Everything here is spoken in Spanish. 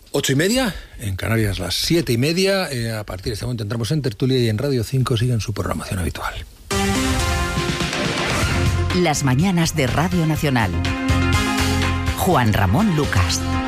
8:30, en Canarias las 7:30. A partir de este momento entramos en tertulia y en Radio 5 siguen su programación habitual. Las mañanas de Radio Nacional. Juan Ramón Lucas.